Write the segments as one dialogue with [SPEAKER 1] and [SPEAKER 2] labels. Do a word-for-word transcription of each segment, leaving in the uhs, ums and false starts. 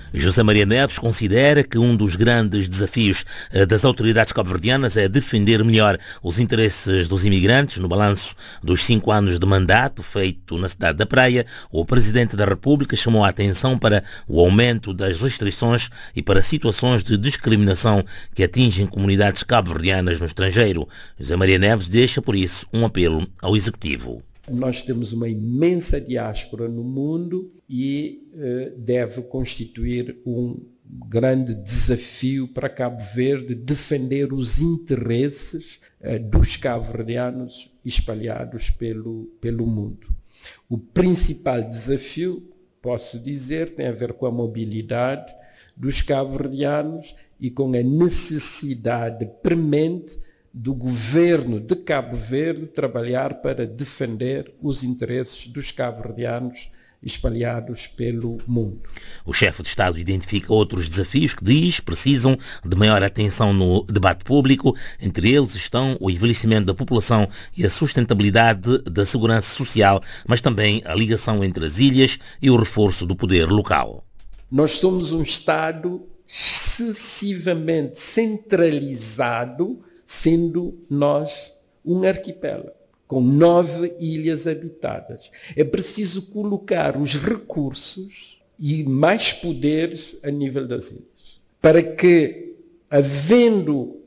[SPEAKER 1] José Maria Neves considera que um dos grandes desafios das autoridades cabo-verdianas é defender melhor os interesses dos imigrantes. No balanço dos cinco anos de mandato feito na cidade da Praia, o Presidente da República chamou a atenção para o aumento das restrições e para situações de discriminação que atingem comunidades cabo-verdianas no estrangeiro. José Maria Neves deixa, por isso, um apelo ao Executivo.
[SPEAKER 2] Nós temos uma imensa diáspora no mundo e eh, deve constituir um grande desafio para Cabo Verde defender os interesses eh, dos cabo-verdianos espalhados pelo, pelo mundo. O principal desafio, posso dizer, tem a ver com a mobilidade dos cabo-verdianos e com a necessidade premente do governo de Cabo Verde trabalhar para defender os interesses dos cabo-verdianos espalhados pelo mundo.
[SPEAKER 1] O chefe de Estado identifica outros desafios que diz precisam de maior atenção no debate público. Entre eles estão o envelhecimento da população e a sustentabilidade da segurança social, mas também a ligação entre as ilhas e o reforço do poder local.
[SPEAKER 2] Nós somos um Estado excessivamente centralizado, sendo nós um arquipélago, com nove ilhas habitadas. É preciso colocar os recursos e mais poderes a nível das ilhas, para que, havendo uh,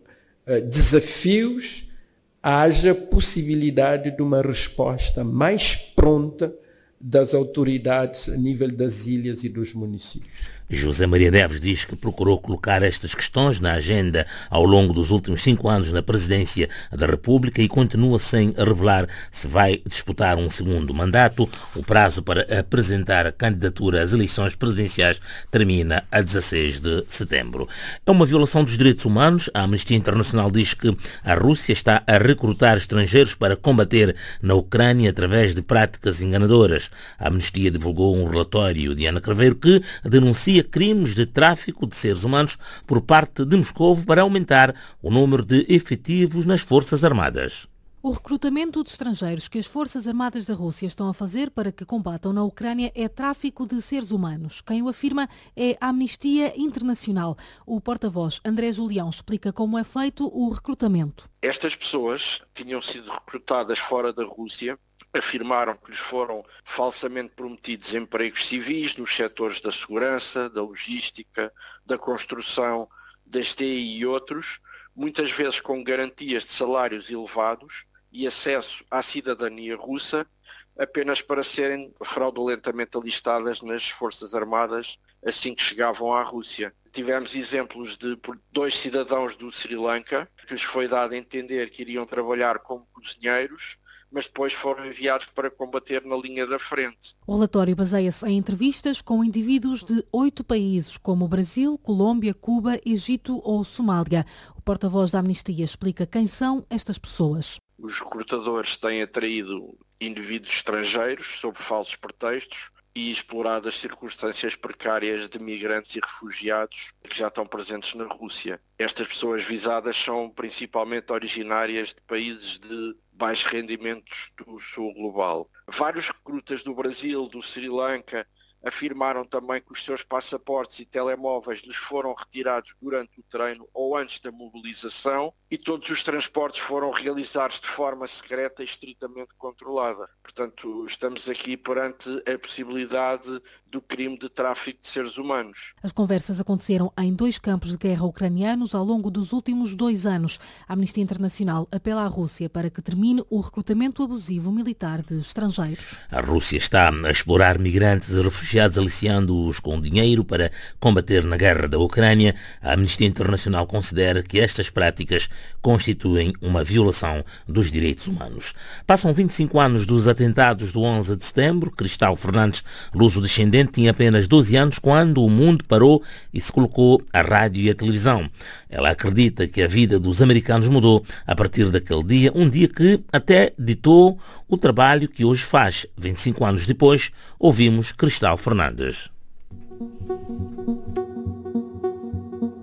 [SPEAKER 2] desafios, haja possibilidade de uma resposta mais pronta das autoridades a nível das ilhas e dos municípios.
[SPEAKER 1] José Maria Neves diz que procurou colocar estas questões na agenda ao longo dos últimos cinco anos na presidência da República e continua sem revelar se vai disputar um segundo mandato. O prazo para apresentar a candidatura às eleições presidenciais termina a dezasseis de setembro. É uma violação dos direitos humanos. A Amnistia Internacional diz que a Rússia está a recrutar estrangeiros para combater na Ucrânia através de práticas enganadoras. A Amnistia divulgou um relatório de Ana Craveiro que denuncia crimes de tráfico de seres humanos por parte de Moscovo para aumentar o número de efetivos nas Forças Armadas.
[SPEAKER 3] O recrutamento de estrangeiros que as Forças Armadas da Rússia estão a fazer para que combatam na Ucrânia é tráfico de seres humanos. Quem o afirma é a Amnistia Internacional. O porta-voz André Julião explica como é feito o recrutamento.
[SPEAKER 4] Estas pessoas tinham sido recrutadas fora da Rússia. Afirmaram que lhes foram falsamente prometidos empregos civis nos setores da segurança, da logística, da construção, das T I e outros, muitas vezes com garantias de salários elevados e acesso à cidadania russa, apenas para serem fraudulentamente alistadas nas Forças Armadas assim que chegavam à Rússia. Tivemos exemplos de dois cidadãos do Sri Lanka que lhes foi dado a entender que iriam trabalhar como cozinheiros, mas depois foram enviados para combater na linha da frente.
[SPEAKER 3] O relatório baseia-se em entrevistas com indivíduos de oito países, como Brasil, Colômbia, Cuba, Egito ou Somália. O porta-voz da Amnistia explica quem são estas pessoas.
[SPEAKER 4] Os recrutadores têm atraído indivíduos estrangeiros sob falsos pretextos e explorado as circunstâncias precárias de migrantes e refugiados que já estão presentes na Rússia. Estas pessoas visadas são principalmente originárias de países de baixos rendimentos do sul global. Vários recrutas do Brasil, do Sri Lanka, afirmaram também que os seus passaportes e telemóveis lhes foram retirados durante o treino ou antes da mobilização e todos os transportes foram realizados de forma secreta e estritamente controlada. Portanto, estamos aqui perante a possibilidade do crime de tráfico de seres humanos.
[SPEAKER 3] As conversas aconteceram em dois campos de guerra ucranianos ao longo dos últimos dois anos. A Amnistia Internacional apela à Rússia para que termine o recrutamento abusivo militar de estrangeiros.
[SPEAKER 1] A Rússia está a explorar migrantes e refugiados, aliciando-os com dinheiro para combater na guerra da Ucrânia. A Amnistia Internacional considera que estas práticas constituem uma violação dos direitos humanos. Passam vinte e cinco anos dos atentados do onze de setembro. Cristal Fernandes, luso-descendente, tinha apenas doze anos quando o mundo parou e se colocou a rádio e a televisão. Ela acredita que a vida dos americanos mudou a partir daquele dia, um dia que até ditou o trabalho que hoje faz. vinte e cinco anos depois, ouvimos Cristal Fernandes.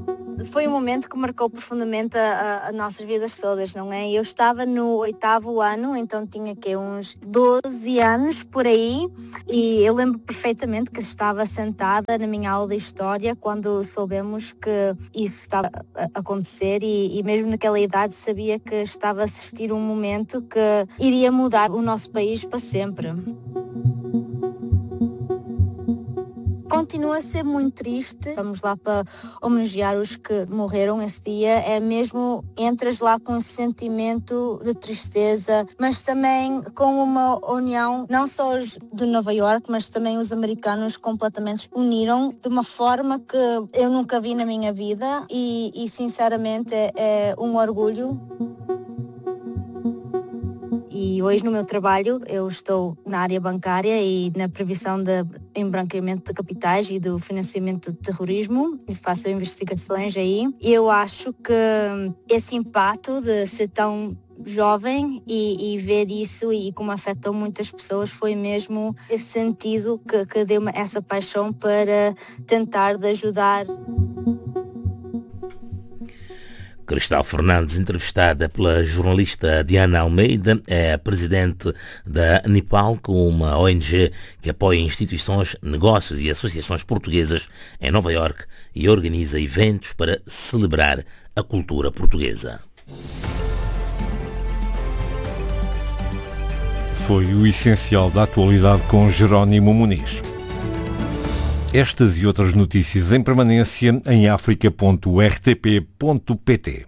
[SPEAKER 5] foi um momento que marcou profundamente as nossas vidas todas, não é? Eu estava no oitavo ano, então tinha que uns doze anos por aí, e eu lembro perfeitamente que estava sentada na minha aula de História quando soubemos que isso estava a acontecer, e, e mesmo naquela idade sabia que estava a assistir um momento que iria mudar o nosso país para sempre. Continua a ser muito triste. Vamos lá para homenagear os que morreram esse dia. É mesmo, entras lá com um sentimento de tristeza, mas também com uma união, não só os de Nova York, mas também os americanos completamente uniram de uma forma que eu nunca vi na minha vida, e, e sinceramente é, é um orgulho. E hoje no meu trabalho eu estou na área bancária e na previsão de embranqueamento de capitais e do financiamento de terrorismo, e faço investigações aí. E eu acho que esse impacto de ser tão jovem e, e ver isso e como afetou muitas pessoas foi mesmo esse sentido que, que deu-me essa paixão para tentar de ajudar.
[SPEAKER 1] Cristal Fernandes, entrevistada pela jornalista Diana Almeida, é a presidente da NIPALC, uma O N G que apoia instituições, negócios e associações portuguesas em Nova Iorque e organiza eventos para celebrar a cultura portuguesa.
[SPEAKER 6] Foi o essencial da atualidade com Jerónimo Muniz. Estas e outras notícias em permanência em africa ponto r t p ponto p t.